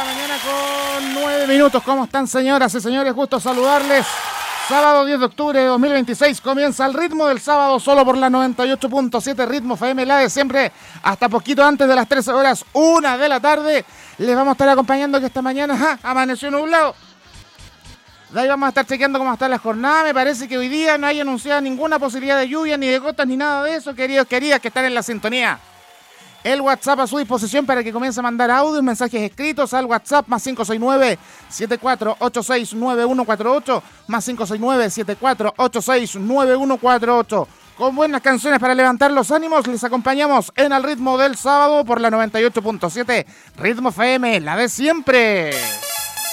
mañana con 9 minutos. ¿Cómo están, señoras y señores? Gusto saludarles. Sábado 10 de octubre de 2026 comienza el ritmo del sábado solo por la 98.7 Ritmo FM, la de siempre, hasta poquito antes de las 13 horas, 1 de la tarde. Les vamos a estar acompañando que esta mañana amaneció nublado. De ahí vamos a estar chequeando cómo está la jornada. Me parece que hoy día no hay anunciada ninguna posibilidad de lluvia, ni de gotas, ni nada de eso, queridos, queridas, que están en la sintonía. El WhatsApp a su disposición para que comience a mandar audios, mensajes escritos al WhatsApp más 569-7486-9148, más 569-7486-9148. Con buenas canciones para levantar los ánimos, les acompañamos en el ritmo del sábado por la 98.7 Ritmo FM, la de siempre.